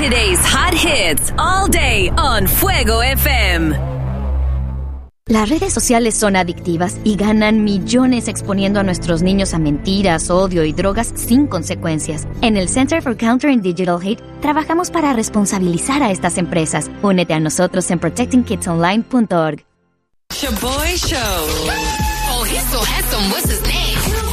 Today's hot hits all day on Fuego FM. Las redes sociales son adictivas y ganan millones exponiendo a nuestros niños a mentiras, odio y drogas sin consecuencias. En el Center for Countering Digital Hate trabajamos para responsabilizar a estas empresas. Únete a nosotros en protectingkidsonline.org. Shaboy Show. Oh, he's so handsome. What's his name?